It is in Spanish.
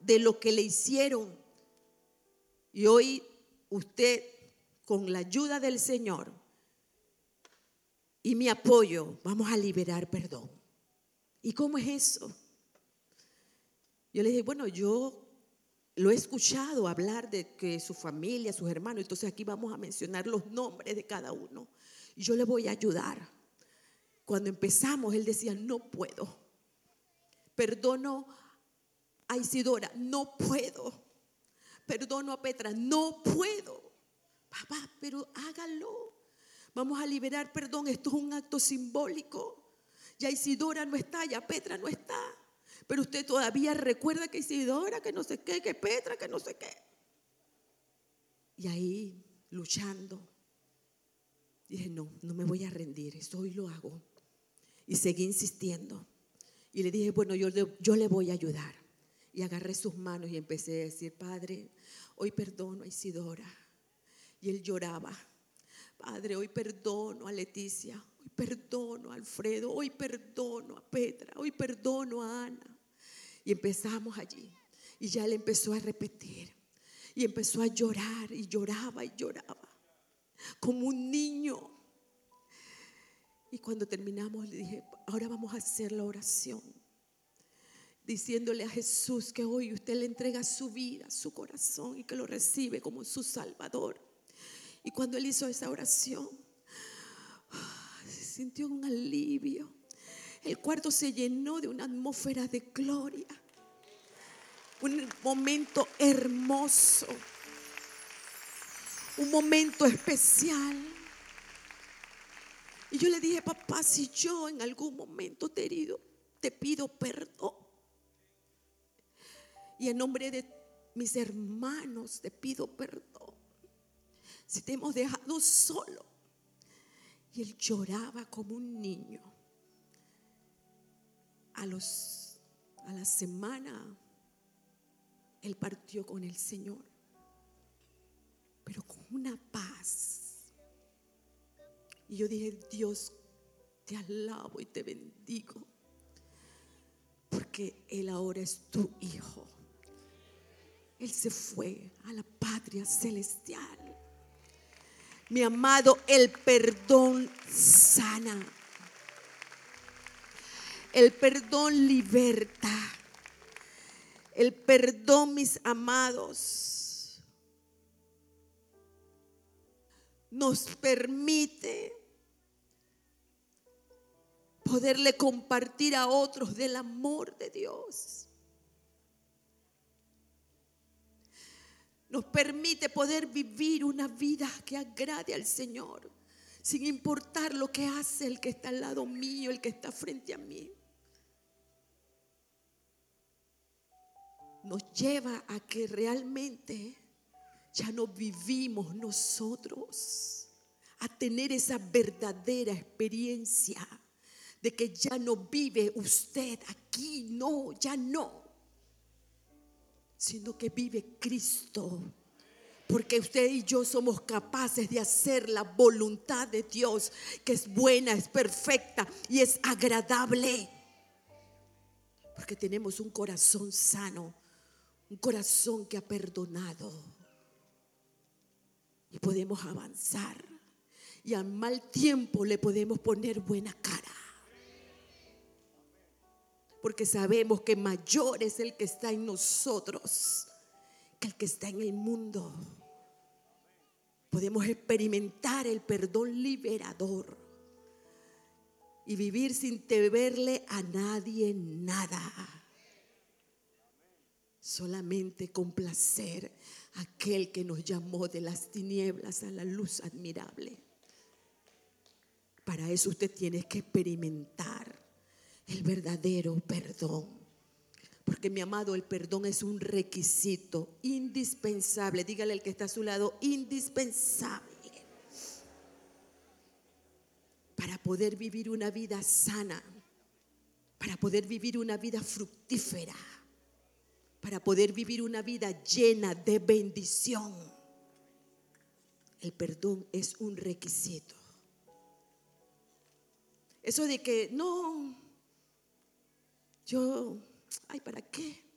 de lo que le hicieron. Y hoy usted, con la ayuda del Señor y mi apoyo, vamos a liberar perdón. ¿Y cómo es eso? Yo le dije, bueno, yo lo he escuchado hablar de que su familia, sus hermanos, entonces aquí vamos a mencionar los nombres de cada uno. Y yo le voy a ayudar. Cuando empezamos, él decía, no puedo. Perdono a Isidora, no puedo. Perdono a Petra, no puedo. Papá, pero hágalo. Vamos a liberar perdón, esto es un acto simbólico. Ya Isidora no está, ya Petra no está. Pero usted todavía recuerda que Isidora, que no sé qué, que Petra, que no sé qué. Y ahí, luchando, dije, no me voy a rendir, esto hoy lo hago. Y seguí insistiendo. Y le dije, bueno, yo le voy a ayudar. Y agarré sus manos y empecé a decir, Padre, hoy perdono a Isidora. Y él lloraba. Padre, hoy perdono a Leticia, hoy perdono a Alfredo, hoy perdono a Petra, hoy perdono a Ana. Y empezamos allí. Y ya él empezó a repetir. Y empezó a llorar y lloraba y lloraba. Como un niño. Y cuando terminamos le dije, ahora vamos a hacer la oración. Diciéndole a Jesús que hoy usted le entrega su vida, su corazón y que lo recibe como su Salvador. Y cuando él hizo esa oración, se sintió un alivio. El cuarto se llenó de una atmósfera de gloria. Un momento hermoso. Un momento especial. Y yo le dije, papá, si yo en algún momento te he herido, te pido perdón. Y en nombre de mis hermanos te pido perdón. Si te hemos dejado solo. Y él lloraba como un niño. A la semana, él partió con el Señor. Pero con una paz. Y yo dije, Dios, te alabo y te bendigo. Porque él ahora es tu hijo. Él se fue a la patria celestial. Mi amado, el perdón sana. El perdón liberta. El perdón, mis amados, nos permite poderle compartir a otros del amor de Dios. Nos permite poder vivir una vida que agrade al Señor, sin importar lo que hace el que está al lado mío, el que está frente a mí. Nos lleva a que realmente ya no vivimos nosotros, a tener esa verdadera experiencia de que ya no vive usted aquí, no, ya no, sino que vive Cristo. Porque usted y yo somos capaces de hacer la voluntad de Dios, que es buena, es perfecta y es agradable. Porque tenemos un corazón sano, un corazón que ha perdonado. Y podemos avanzar. Y al mal tiempo le podemos poner buena cara. Porque sabemos que mayor es el que está en nosotros que el que está en el mundo. Podemos experimentar el perdón liberador y vivir sin deberle a nadie nada. Solamente complacer a aquel que nos llamó de las tinieblas a la luz admirable. Para eso usted tiene que experimentar el verdadero perdón. Porque, mi amado, el perdón es un requisito indispensable. Dígale al que está a su lado, indispensable. Para poder vivir una vida sana. Para poder vivir una vida fructífera. Para poder vivir una vida llena de bendición. El perdón es un requisito. Eso de que no, ¿para qué?